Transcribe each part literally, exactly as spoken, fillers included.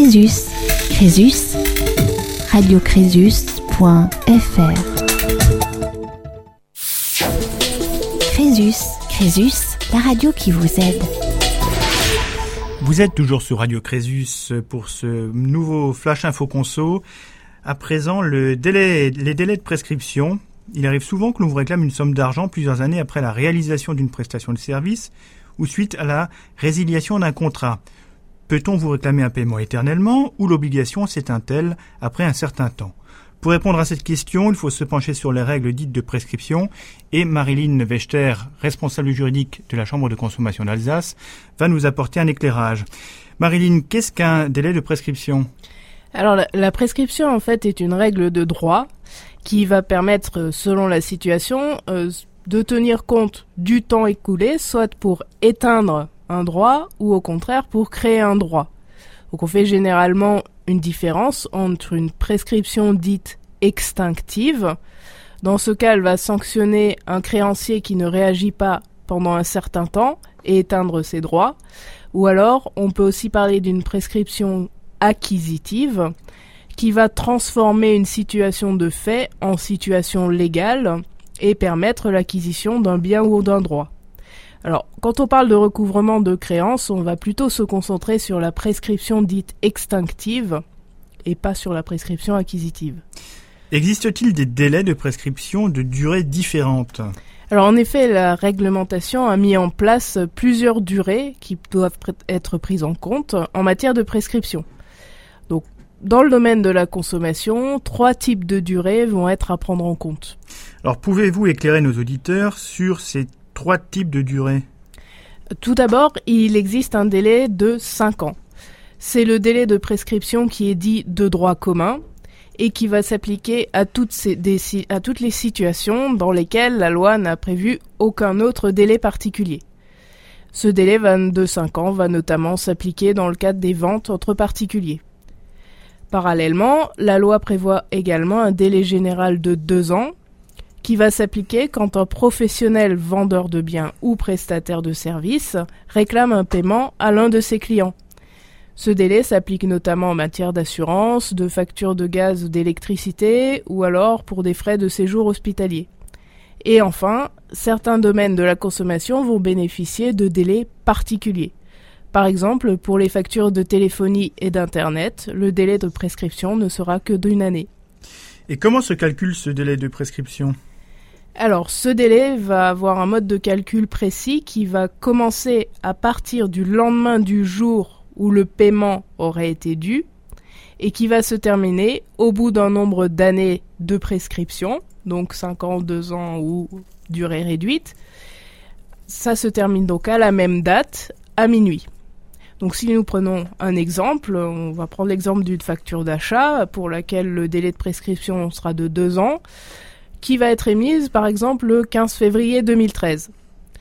Crésus, Crésus, radio crésus point f r. Crésus, Crésus, la radio qui vous aide. Vous êtes toujours sur Radio Crésus pour ce nouveau Flash Info Conso. À présent, le délai, les délais de prescription. Il arrive souvent que l'on vous réclame une somme d'argent plusieurs années après la réalisation d'une prestation de service ou suite à la résiliation d'un contrat. Peut-on vous réclamer un paiement éternellement ou l'obligation s'éteint-elle après un certain temps ? Pour répondre à cette question, il faut se pencher sur les règles dites de prescription et Marilyn Wechter, responsable juridique de la Chambre de consommation d'Alsace, va nous apporter un éclairage. Marilyn, qu'est-ce qu'un délai de prescription ? Alors la, la prescription en fait est une règle de droit qui va permettre, selon la situation, euh, de tenir compte du temps écoulé, soit pour éteindre un droit ou au contraire pour créer un droit. Donc on fait généralement une différence entre une prescription dite extinctive. Dans ce cas, elle va sanctionner un créancier qui ne réagit pas pendant un certain temps et éteindre ses droits. Ou alors, on peut aussi parler d'une prescription acquisitive qui va transformer une situation de fait en situation légale et permettre l'acquisition d'un bien ou d'un droit. Alors, quand on parle de recouvrement de créances, on va plutôt se concentrer sur la prescription dite extinctive et pas sur la prescription acquisitive. Existe-t-il des délais de prescription de durée différentes ? Alors, en effet, la réglementation a mis en place plusieurs durées qui doivent être prises en compte en matière de prescription. Donc, dans le domaine de la consommation, trois types de durées vont être à prendre en compte. Alors, pouvez-vous éclairer nos auditeurs sur ces trois types de durée ? Tout d'abord, il existe un délai de cinq ans. C'est le délai de prescription qui est dit de droit commun et qui va s'appliquer à toutes, ces, des, à toutes les situations dans lesquelles la loi n'a prévu aucun autre délai particulier. Ce délai de cinq ans va notamment s'appliquer dans le cadre des ventes entre particuliers. Parallèlement, la loi prévoit également un délai général de deux ans qui va s'appliquer quand un professionnel vendeur de biens ou prestataire de services réclame un paiement à l'un de ses clients. Ce délai s'applique notamment en matière d'assurance, de factures de gaz ou d'électricité, ou alors pour des frais de séjour hospitalier. Et enfin, certains domaines de la consommation vont bénéficier de délais particuliers. Par exemple, pour les factures de téléphonie et d'Internet, le délai de prescription ne sera que d'une année. Et comment se calcule ce délai de prescription ? Alors, ce délai va avoir un mode de calcul précis qui va commencer à partir du lendemain du jour où le paiement aurait été dû et qui va se terminer au bout d'un nombre d'années de prescription, donc cinq ans, deux ans ou durée réduite. Ça se termine donc à la même date, à minuit. Donc si nous prenons un exemple, on va prendre l'exemple d'une facture d'achat pour laquelle le délai de prescription sera de deux ans, qui va être émise par exemple le quinze février deux mille treize.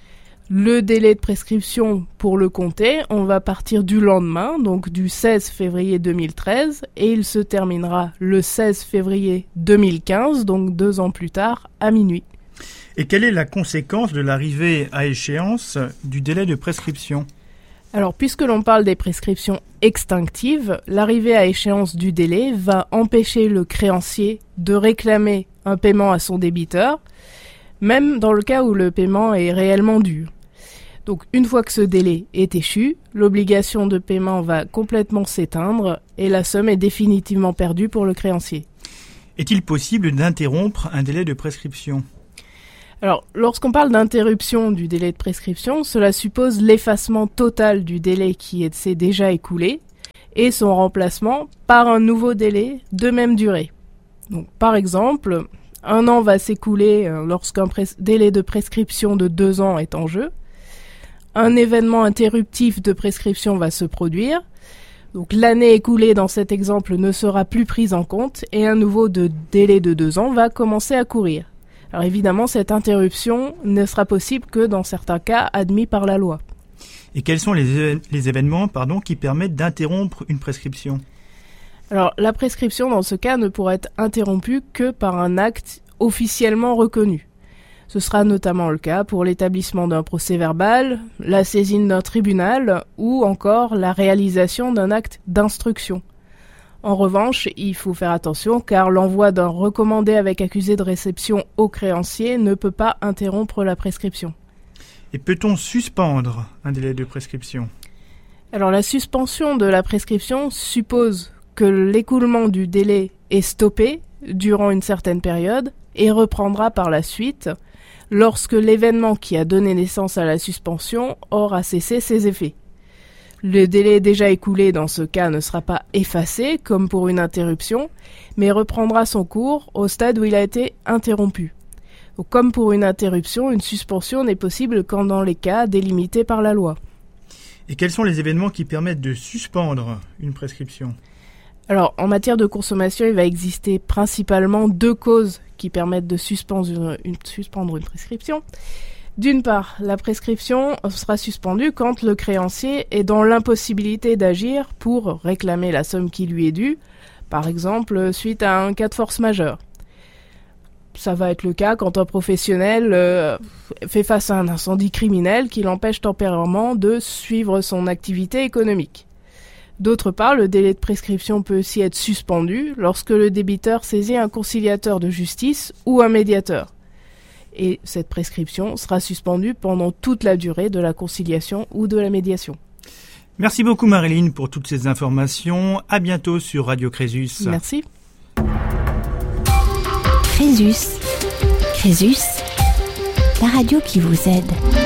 Le délai de prescription pour le compter, on va partir du lendemain, donc du seize février deux mille treize, et il se terminera le seize février deux mille quinze, donc deux ans plus tard, à minuit. Et quelle est la conséquence de l'arrivée à échéance du délai de prescription ? Alors, puisque l'on parle des prescriptions extinctives, l'arrivée à échéance du délai va empêcher le créancier de réclamer un paiement à son débiteur, même dans le cas où le paiement est réellement dû. Donc, une fois que ce délai est échu, l'obligation de paiement va complètement s'éteindre et la somme est définitivement perdue pour le créancier. Est-il possible d'interrompre un délai de prescription ? Alors, lorsqu'on parle d'interruption du délai de prescription, cela suppose l'effacement total du délai qui s'est déjà écoulé et son remplacement par un nouveau délai de même durée. Donc, par exemple, un an va s'écouler lorsqu'un pres- délai de prescription de deux ans est en jeu. Un événement interruptif de prescription va se produire. Donc, l'année écoulée dans cet exemple ne sera plus prise en compte et un nouveau de délai de deux ans va commencer à courir. Alors évidemment, cette interruption ne sera possible que dans certains cas admis par la loi. Et quels sont les, les événements pardon, qui permettent d'interrompre une prescription ? Alors la prescription dans ce cas ne pourra être interrompue que par un acte officiellement reconnu. Ce sera notamment le cas pour l'établissement d'un procès-verbal, la saisine d'un tribunal ou encore la réalisation d'un acte d'instruction. En revanche, il faut faire attention car l'envoi d'un recommandé avec accusé de réception au créancier ne peut pas interrompre la prescription. Et peut-on suspendre un délai de prescription ? Alors la suspension de la prescription suppose que l'écoulement du délai est stoppé durant une certaine période et reprendra par la suite lorsque l'événement qui a donné naissance à la suspension aura cessé ses effets. Le délai déjà écoulé dans ce cas ne sera pas effacé comme pour une interruption, mais reprendra son cours au stade où il a été interrompu. Comme pour une interruption, une suspension n'est possible qu'en dans les cas délimités par la loi. Et quels sont les événements qui permettent de suspendre une prescription ? Alors, en matière de consommation, il va exister principalement deux causes qui permettent de suspendre une, une, suspendre une prescription. D'une part, la prescription sera suspendue quand le créancier est dans l'impossibilité d'agir pour réclamer la somme qui lui est due, par exemple suite à un cas de force majeure. Ça va être le cas quand un professionnel euh, fait face à un incendie criminel qui l'empêche temporairement de suivre son activité économique. D'autre part, le délai de prescription peut aussi être suspendu lorsque le débiteur saisit un conciliateur de justice ou un médiateur. Et cette prescription sera suspendue pendant toute la durée de la conciliation ou de la médiation. Merci beaucoup Marilyn pour toutes ces informations. À bientôt sur Radio Crésus. Merci. Crésus. Crésus, la radio qui vous aide.